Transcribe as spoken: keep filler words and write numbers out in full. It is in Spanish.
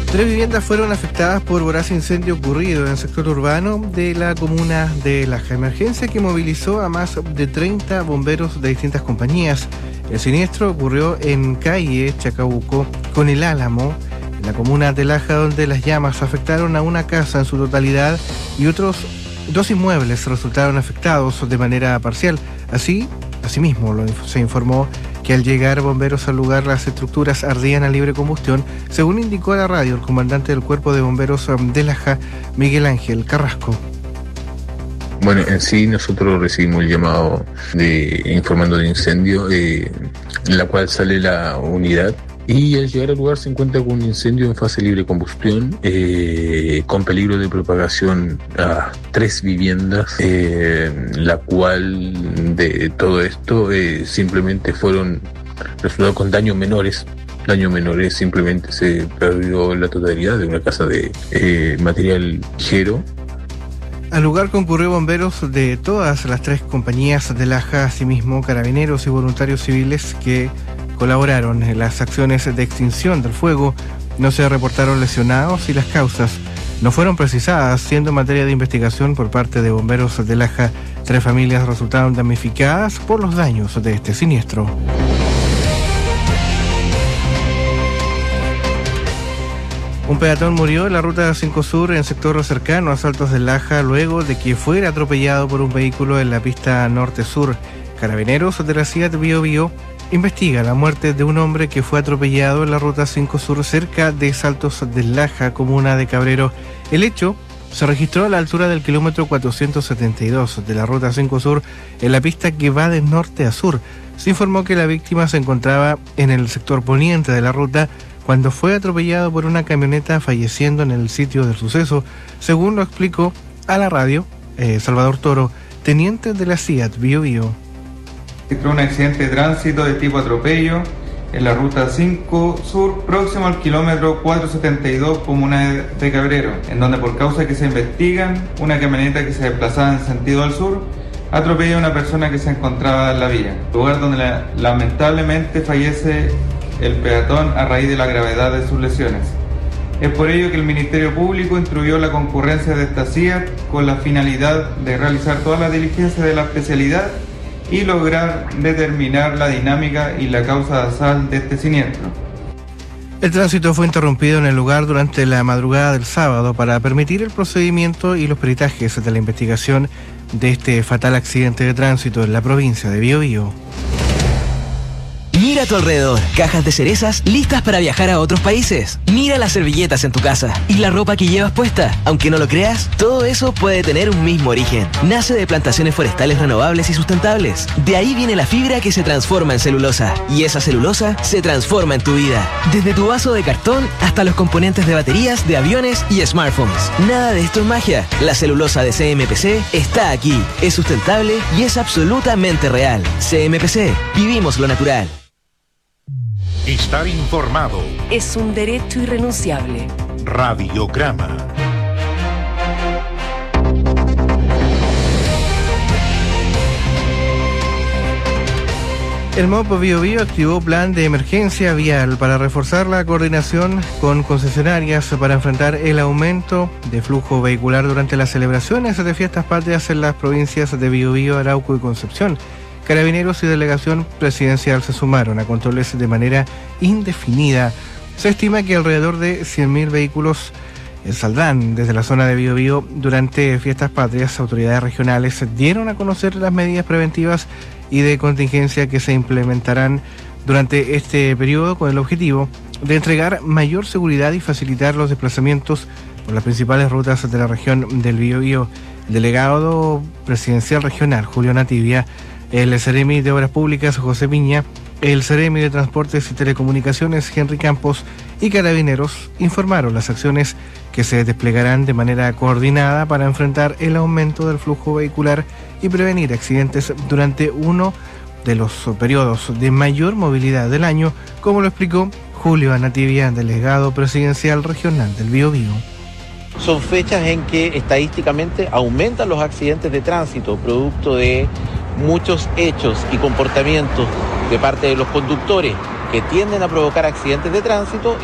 Tres viviendas fueron afectadas por voraz incendio ocurrido en el sector urbano de la comuna de Laja. Emergencia que movilizó a más de treinta bomberos de distintas compañías. El siniestro ocurrió en calle Chacabuco con el Álamo, en la comuna de Laja, donde las llamas afectaron a una casa en su totalidad y otros dos inmuebles resultaron afectados de manera parcial. Así, asimismo, lo, se informó que al llegar bomberos al lugar las estructuras ardían a libre combustión, según indicó a la radio el comandante del Cuerpo de Bomberos de Laja, Miguel Ángel Carrasco. Bueno, en sí nosotros recibimos el llamado de informando de incendio, eh, en la cual sale la unidad y al llegar al lugar se encuentra con un incendio en fase libre de combustión, eh, con peligro de propagación a tres viviendas, eh, la cual de todo esto eh, simplemente fueron resultados con daños menores. Daños menores, simplemente se perdió la totalidad de una casa de eh, material ligero. Al lugar concurrió bomberos de todas las tres compañías de Laja, asimismo carabineros y voluntarios civiles que colaboraron en las acciones de extinción del fuego. No se reportaron lesionados y las causas no fueron precisadas, siendo materia de investigación por parte de bomberos de Laja. Tres familias resultaron damnificadas por los daños de este siniestro. Un peatón murió en la ruta cinco Sur, en sector cercano a Saltos de Laja, luego de que fuera atropellado por un vehículo en la pista norte-sur. Carabineros de la Ciudad de Bío Bío investiga la muerte de un hombre que fue atropellado en la ruta cinco Sur, cerca de Saltos de Laja, comuna de Cabrero. El hecho se registró a la altura del kilómetro cuatrocientos setenta y dos de la ruta cinco Sur, en la pista que va de norte a sur. Se informó que la víctima se encontraba en el sector poniente de la ruta cuando fue atropellado por una camioneta, falleciendo en el sitio del suceso, según lo explicó a la radio eh, Salvador Toro, teniente de la C I A T Bío Bío. Registró un accidente de tránsito de tipo atropello en la ruta cinco Sur, próximo al kilómetro cuatrocientos setenta y dos, comuna de Cabrero, en donde por causa que se investigan, una camioneta que se desplazaba en sentido al sur atropella a una persona que se encontraba en la vía, lugar donde la, lamentablemente fallece el peatón a raíz de la gravedad de sus lesiones. Es por ello que el Ministerio Público instruyó la concurrencia de esta C I A T con la finalidad de realizar todas las diligencias de la especialidad y lograr determinar la dinámica y la causa basal de este siniestro. El tránsito fue interrumpido en el lugar durante la madrugada del sábado para permitir el procedimiento y los peritajes de la investigación de este fatal accidente de tránsito en la provincia de Bío Bío. Mira a tu alrededor, cajas de cerezas listas para viajar a otros países. Mira las servilletas en tu casa y la ropa que llevas puesta. Aunque no lo creas, todo eso puede tener un mismo origen. Nace de plantaciones forestales renovables y sustentables. De ahí viene la fibra que se transforma en celulosa. Y esa celulosa se transforma en tu vida. Desde tu vaso de cartón hasta los componentes de baterías, de aviones y smartphones. Nada de esto es magia. La celulosa de C M P C está aquí. Es sustentable y es absolutamente real. C M P C. Vivimos lo natural. Estar informado es un derecho irrenunciable. Radiograma. El M O P Bío Bío activó plan de emergencia vial para reforzar la coordinación con concesionarias para enfrentar el aumento de flujo vehicular durante las celebraciones de fiestas patrias en las provincias de Bío Bío, Arauco y Concepción. Carabineros y delegación presidencial se sumaron a controles de manera indefinida. Se estima que alrededor de cien mil vehículos saldrán desde la zona de Bío Bío durante fiestas patrias. Autoridades regionales dieron a conocer las medidas preventivas y de contingencia que se implementarán durante este periodo con el objetivo de entregar mayor seguridad y facilitar los desplazamientos por las principales rutas de la región del Bío Bío. El delegado presidencial regional, Julio Nativia, el Ceremi de Obras Públicas, José Piña, el Ceremi de Transportes y Telecomunicaciones, Henry Campos, y Carabineros informaron las acciones que se desplegarán de manera coordinada para enfrentar el aumento del flujo vehicular y prevenir accidentes durante uno de los periodos de mayor movilidad del año, como lo explicó Julio Nativia, delegado presidencial regional del Bío Bío. Son fechas en que estadísticamente aumentan los accidentes de tránsito, producto de muchos hechos y comportamientos de parte de los conductores que tienden a provocar accidentes de tránsito.